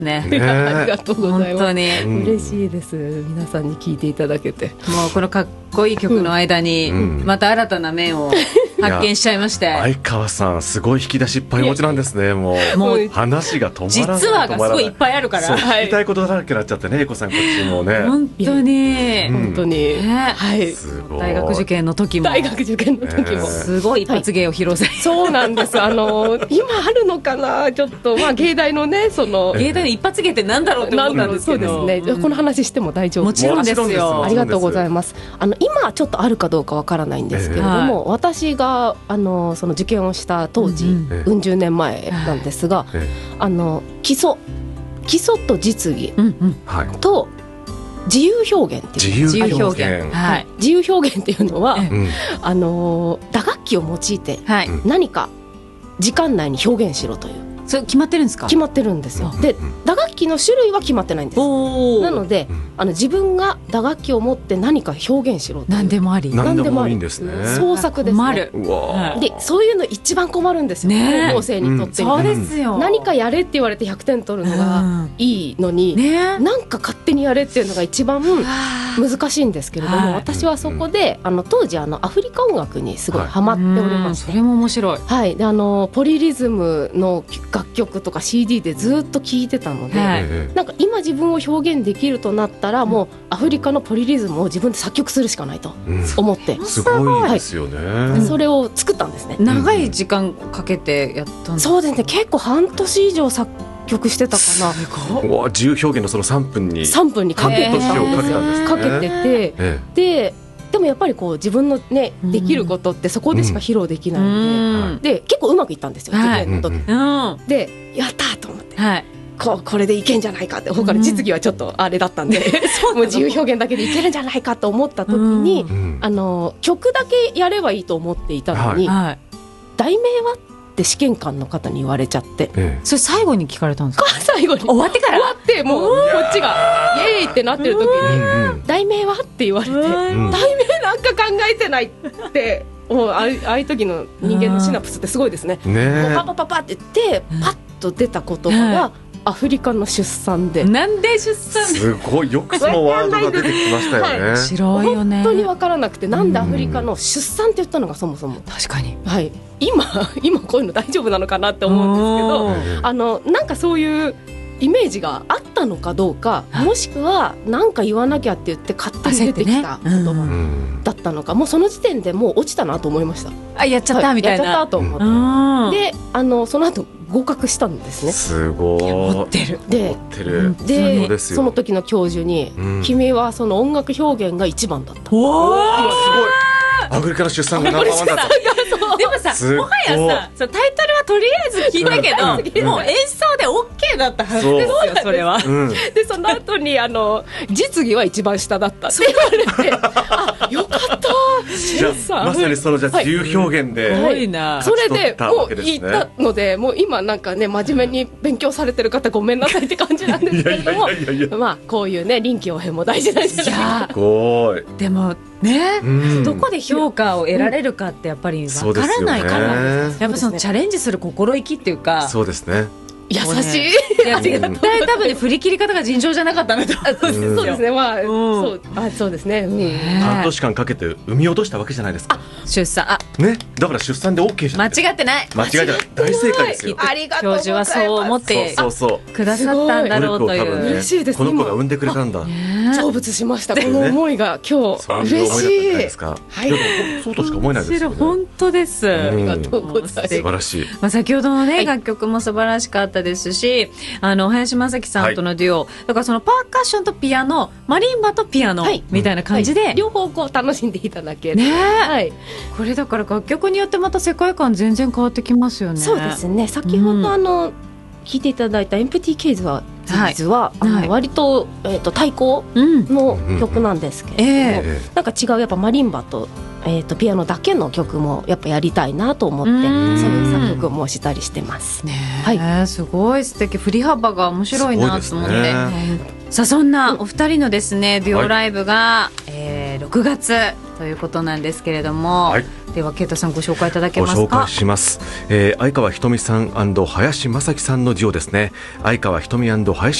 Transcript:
ね。 ありがとうございます。 本当に、 嬉しいです。皆さんに聞いていただけて。 もうこのかっこいい曲の間に、また新たな面を発見しちゃいまして。 相川さん、すごい引き出しいっぱいお持ちなんですね。もう話が止まらない。 実はがすごいいっぱいあるから。 聞きたいことだらけになっちゃってね、英子さんこっちもね。 本当に、 本当に。はい。 大学受験の時も。 大学受験の時も。 すごい一発芸を披露され。 そうなんです。今あるのかな、ちょっと芸大のね、 芸大の一発芸ってなんだろうって思ったんですけど。 そうですね。この話しても大丈夫。 もちろんですよ。 ありがとうございます。今ちょっとあるかどうかわからないんですけれども、私がその受験をした当時、うん十年前なんですが、基礎と実技と自由表現っていう自由表現、 自由表現っていうのは、打楽器を用いて何か時間内に表現しろという。 それ決まってるんですか？ 決まってるんですよ。で、打楽器の種類は決まってないんです。なので自分が打楽器を持って何か表現しろという。 何でもあり。 何でもいいんですね。 創作ですね。で、そういうの一番困るんですよ、高校生にとって。 そうですよ。 何かやれって言われて100点取るのがいいのに、なんか勝手にやれっていうのが一番難しいんですけれども、私はそこで当時アフリカ音楽にすごいハマっておりまして、 それも面白い。 はい。で、ポリリズムの楽曲とか CD でずっと聴いてたので、なんか今自分を表現できるとなったら、もうアフリカのポリリズムを自分で作曲するしかないと思って、 すごいですよね。 それを作ったんですね。 長い時間かけてやったんです。 そうですね。結構半年以上作曲してたかな。 自由表現のその3分にかけてて、でもやっぱり自分のね、できることってそこでしか披露できないので、結構うまくいったんですよ、受験の時。で、やったと思って、これでいけんじゃないかって、他の実技はちょっとあれだったんで、もう自由表現だけでいけるんじゃないかと思った時に、曲だけやればいいと思っていたのに、題名はって試験官の方に言われちゃって、 それ最後に聞かれたんですか？ 最後に終わってから、 終わってもうこっちがイエーイってなってる時に、題名はって言われて、題名なんか考えてないって。もうああいう時の人間のシナプスってすごいですね。パパパパって言ってパッと出た言葉がアフリカの出産で。 なんで出産？ すごいよくそのワードが出てきましたよね。 白いよね。 本当に分からなくて、なんでアフリカの出産って言ったのがそもそも。 確かに。 はい。今こういうの大丈夫なのかなって思うんですけど、なんかそういうイメージがあったのかどうか、もしくは何か言わなきゃって言って勝手に出てきた言葉だったのか、もうその時点でもう落ちたなと思いました。 やっちゃったみたいな。 やっちゃったと思って。で、その後合格したんですね。 すごい。 持ってる。 で、その時の教授に、君はその音楽表現が一番だった。 すごい。アフリカの出産がナンバーワンだった。 でもさ、もはやさ、タイトルはとりあえず聞いたけど、もう演奏で OK だったはずですよ、それは。 で、その後に実技は一番下だったって言われて、あ、よかった。 じゃあまさにその自由表現で、 すごいな。 それでもう言ったので、もう今なんかね、真面目に勉強されてる方ごめんなさいって感じなんですけれども、まあこういうね、臨機応変も大事なんじゃないか。 すごい。 でもね、どこで評価を得られるかってやっぱりわからないから、やっぱそのチャレンジする心意気っていうか。 そうですね。 優しい。 いや絶対多分ね、振り切り方が尋常じゃなかったんだと思うんですよ。 そうですね。まあそうですね。 半年間かけて産み落としたわけじゃないですか。 出産ね、だから出産で OK じゃん。 間違ってない。 間違いじゃない。大正解ですよ。 ありがとうございます。 教授はそう思ってくださったんだろうという。 嬉しいです。 この子が産んでくれたんだ。 成仏しました。この思いが今日嬉しい。 はい。そうとしか思えないですよね。 本当です。 ありがとうございます。 素晴らしい。 先ほどのね、楽曲も素晴らしかったですし、林正樹さんとのデュオ、だからそのパーカッションとピアノ、マリンバとピアノみたいな感じで、 両方こう楽しんでいただける。 これだから楽曲によってまた世界観全然変わってきますよね。 そうですね。先ほど聴いていただいた Empty Case は実は割と太鼓の曲なんですけれども、なんか違うやっぱマリンバとピアノだけの曲もやっぱやりたいなと思って、そういう作曲もしたりしてますね。 すごい素敵。振り幅が面白いなと思って、さあそんなお二人のですねデュオライブが6月ということなんですけれども、 では啓太さんご紹介いただけますか。 ご紹介します。相川ひとみさん&林正樹さんのデュオですね。相川ひとみ&林